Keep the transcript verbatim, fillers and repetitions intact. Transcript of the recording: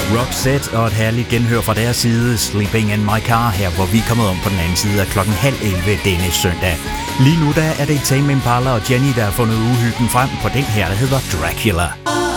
Roxette og et herligt genhør fra deres side, Sleeping in My Car, her hvor vi er kommet om på den anden side af klokken halv elleve denne søndag. Lige nu der er det Tame Impala og Jenny, der har fundet uhyggen frem på den her, der hedder Dracula.